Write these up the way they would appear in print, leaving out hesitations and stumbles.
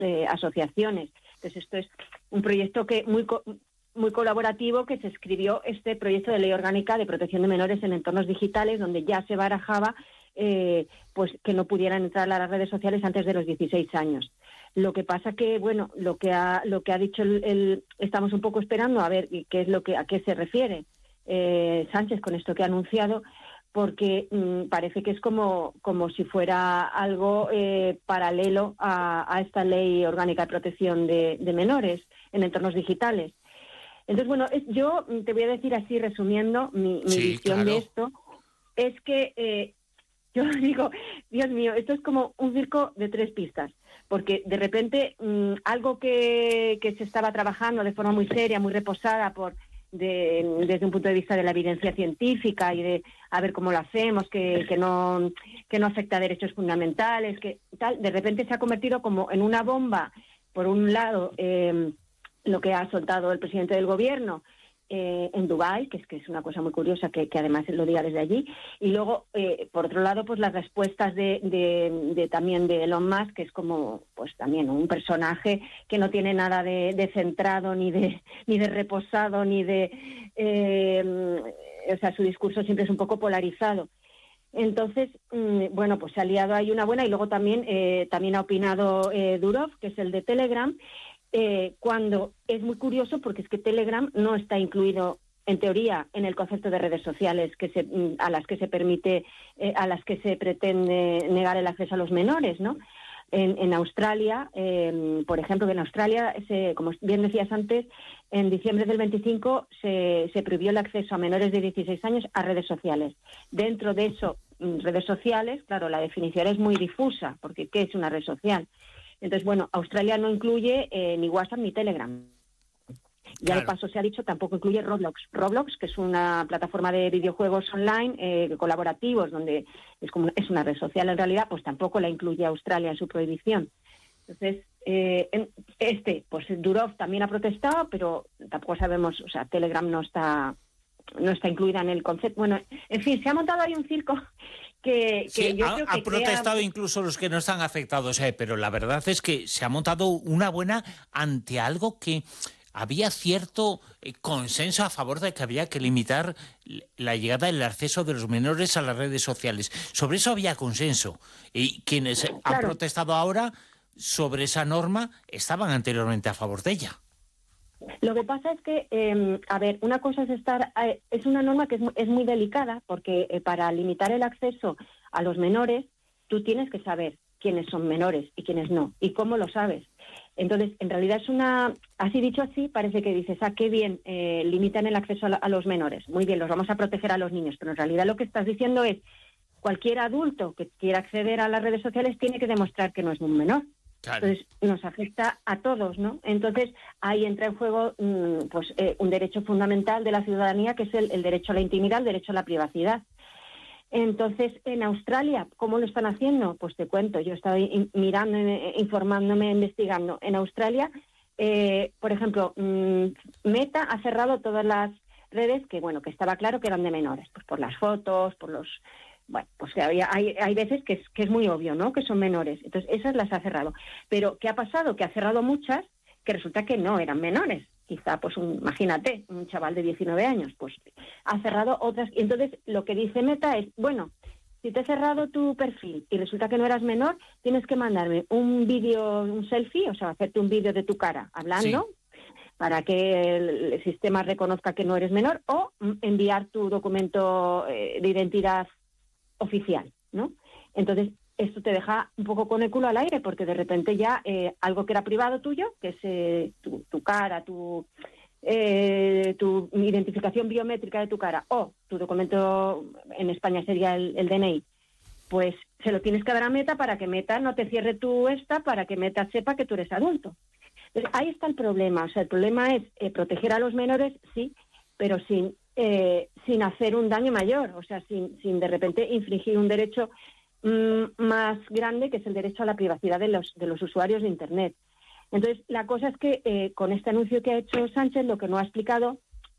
asociaciones. Entonces esto es un proyecto que muy colaborativo, que se escribió este proyecto de ley orgánica de protección de menores en entornos digitales, donde ya se barajaba pues que no pudieran entrar a las redes sociales antes de los 16 años. Lo que pasa que, bueno, lo que ha dicho estamos un poco esperando a ver qué es a qué se refiere Sánchez con esto que ha anunciado, porque parece que es como si fuera algo paralelo a esta ley orgánica de protección de menores en entornos digitales. Entonces, bueno, yo te voy a decir así, resumiendo mi visión de esto, es que yo digo, Dios mío, esto es como un circo de 3 pistas, porque de repente algo que se estaba trabajando de forma muy seria, muy reposada desde un punto de vista de la evidencia científica y de a ver cómo lo hacemos, que no afecta a derechos fundamentales, que tal, de repente se ha convertido como en una bomba, por un lado, lo que ha soltado el presidente del gobierno en Dubái, que es una cosa muy curiosa que además lo diga desde allí, y luego por otro lado pues las respuestas de también de Elon Musk, que es como pues también un personaje que no tiene nada de centrado ni de reposado ni de o sea, su discurso siempre es un poco polarizado. Entonces, bueno, pues se ha liado ahí una buena, y luego también ha opinado Durov, que es el de Telegram, cuando es muy curioso porque es que Telegram no está incluido en teoría en el concepto de redes sociales a las que se pretende negar el acceso a los menores, ¿no? En Australia, por ejemplo, que en Australia, como bien decías antes, en diciembre del 25 se prohibió el acceso a menores de 16 años a redes sociales. Dentro de eso, redes sociales, claro, la definición es muy difusa, porque ¿qué es una red social? Entonces, bueno, Australia no incluye ni WhatsApp ni Telegram. Ya de paso se ha dicho, tampoco incluye Roblox. Roblox, que es una plataforma de videojuegos online colaborativos, donde es una red social en realidad, pues tampoco la incluye Australia en su prohibición. Entonces, pues Durov también ha protestado, pero tampoco sabemos, o sea, Telegram no está incluida en el concepto. Bueno, en fin, se ha montado ahí un circo que sí, yo creo que han protestado incluso los que no están afectados, pero la verdad es que se ha montado una buena ante algo que había cierto consenso a favor de que había que limitar la llegada y el acceso de los menores a las redes sociales. Sobre eso había consenso. Y quienes han protestado ahora sobre esa norma estaban anteriormente a favor de ella. Lo que pasa es que, a ver, una cosa es una norma que es muy delicada, porque para limitar el acceso a los menores, tú tienes que saber quiénes son menores y quiénes no, y cómo lo sabes. Entonces, en realidad así dicho así, parece que dices, qué bien, limitan el acceso a los menores. Muy bien, los vamos a proteger a los niños, pero en realidad lo que estás diciendo es, cualquier adulto que quiera acceder a las redes sociales tiene que demostrar que no es un menor. Claro. Entonces, nos afecta a todos, ¿no? Entonces, ahí entra en juego un derecho fundamental de la ciudadanía, que es el derecho a la intimidad, el derecho a la privacidad. Entonces, en Australia, ¿cómo lo están haciendo? Pues te cuento, yo he estado mirando, informándome, investigando. En Australia, por ejemplo, Meta ha cerrado todas las redes que estaba claro que eran de menores, pues por las fotos, por los... Bueno, pues hay veces que es muy obvio, ¿no?, que son menores. Entonces, esas las ha cerrado. Pero, ¿qué ha pasado? Que ha cerrado muchas que resulta que no eran menores. Quizá, pues, imagínate, un chaval de 19 años, pues, ha cerrado otras. Y entonces, lo que dice Meta es, bueno, si te he cerrado tu perfil y resulta que no eras menor, tienes que mandarme un vídeo, un selfie, o sea, hacerte un vídeo de tu cara hablando, para que el sistema reconozca que no eres menor, o enviar tu documento de identidad oficial, ¿no? Entonces, esto te deja un poco con el culo al aire, porque de repente ya algo que era privado tuyo, que es tu cara, tu identificación biométrica de tu cara, o tu documento, en España sería el DNI, pues se lo tienes que dar a Meta para que Meta no te cierre para que Meta sepa que tú eres adulto. Entonces, ahí está el problema. O sea, el problema es proteger a los menores, sí, pero sin hacer un daño mayor, o sea, sin de repente infringir un derecho más grande, que es el derecho a la privacidad de los usuarios de Internet. Entonces, la cosa es que con este anuncio que ha hecho Sánchez, lo que no ha explicado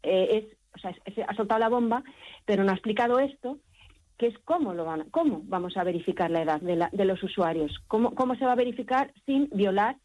ha soltado la bomba, pero no ha explicado esto, que es cómo vamos a verificar la edad de los usuarios, cómo se va a verificar sin violar